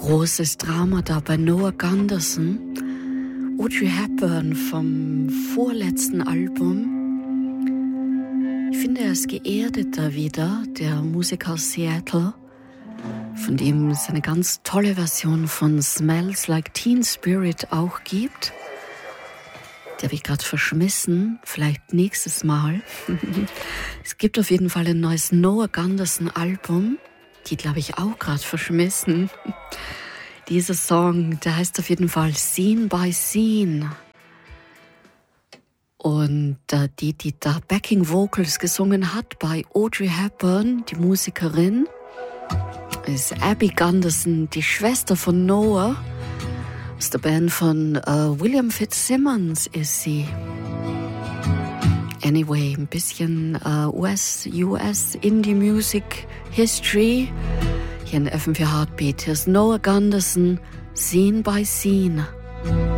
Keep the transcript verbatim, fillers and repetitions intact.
Großes Drama da bei Noah Gunderson. Audrey Hepburn vom vorletzten Album. Ich finde, er ist geerdeter wieder, der Musiker aus Seattle, von dem es eine ganz tolle Version von Smells Like Teen Spirit auch gibt. Die habe ich gerade verschmissen, vielleicht nächstes Mal. Es gibt auf jeden Fall ein neues Noah Gunderson Album, die glaube ich auch gerade verschmissen. Dieser Song, der heißt auf jeden Fall Scene by Scene. Und äh, die, die da Backing Vocals gesungen hat bei Audrey Hepburn, die Musikerin, ist Abby Gunderson, die Schwester von Noah. Aus der Band von äh, William Fitzsimmons ist sie. Anyway, ein bisschen äh, U S, U S Indie Music History. Hier in F M vier Heartbeat. Hier ist Noah Gunderson, Scene by Scene.